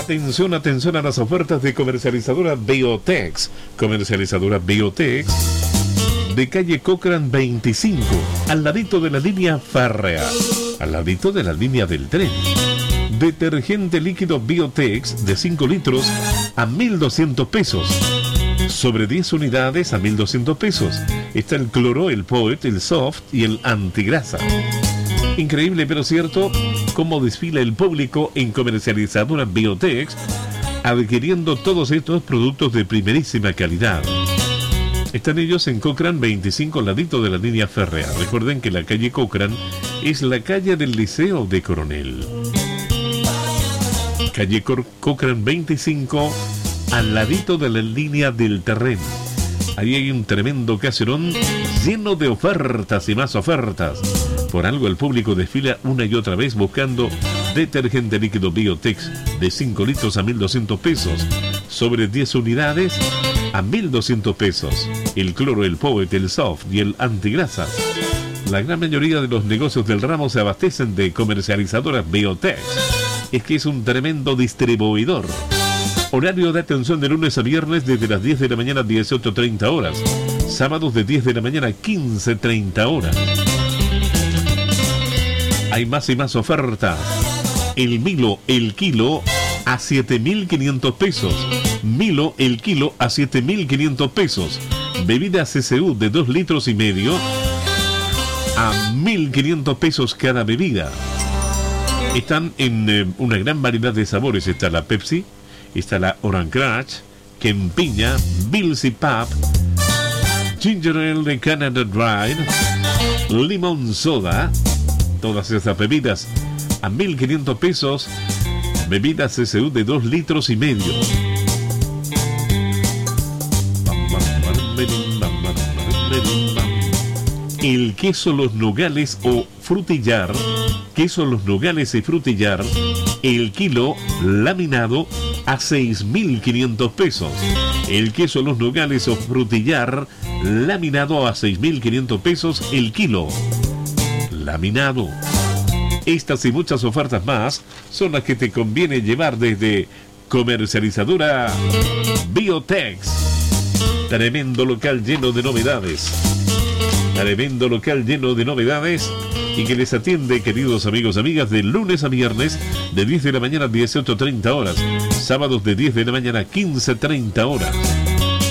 Atención, atención a las ofertas de comercializadora Biotex. Comercializadora Biotex de calle Cochrane 25, al ladito de la línea férrea, al ladito de la línea del tren. Detergente líquido Biotex de 5 litros a 1.200 pesos. Sobre 10 unidades a 1.200 pesos. Está el cloro, el Poet, el Soft y el antigrasa. Increíble pero cierto cómo desfila el público en comercializadora Biotex adquiriendo todos estos productos de primerísima calidad. Están ellos en Cochrane 25, al ladito de la línea férrea. Recuerden que la calle Cochrane es la calle del Liceo de Coronel. Calle Cochrane 25, al ladito de la línea del tren. Ahí hay un tremendo caserón lleno de ofertas y más ofertas. Por algo el público desfila una y otra vez buscando detergente líquido Biotex de 5 litros a 1.200 pesos. Sobre 10 unidades a 1.200 pesos. El cloro, el Poet, el Soft y el antigrasas. La gran mayoría de los negocios del ramo se abastecen de comercializadoras Biotex. Es que es un tremendo distribuidor. Horario de atención de lunes a viernes desde las 10 de la mañana a 18:30 horas. Sábados de 10 de la mañana a 15:30 horas. Hay más y más ofertas. El Milo, el kilo a 7.500 pesos. Milo, el kilo a 7.500 pesos. Bebida CCU de 2 litros y medio a 1.500 pesos cada bebida. Están en una gran variedad de sabores. Está la Pepsi, está la Orange Crush, Kempiña, Bilsy Pap, Ginger Ale de Canada Dry, Limón Soda. Todas estas bebidas a 1.500 pesos. Bebida CCU de 2 litros y medio. El queso Los Nogales o frutillar. Queso Los Nogales y frutillar. El kilo laminado a 6.500 pesos. El queso Los Nogales o frutillar laminado a 6.500 pesos el kilo. Laminado. Estas y muchas ofertas más son las que te conviene llevar desde comercializadora Biotex. Tremendo local lleno de novedades. Tremendo local lleno de novedades y que les atiende, queridos amigos y amigas, de lunes a viernes de 10 de la mañana a 18:30 horas. Sábados de 10 de la mañana a 15:30 horas.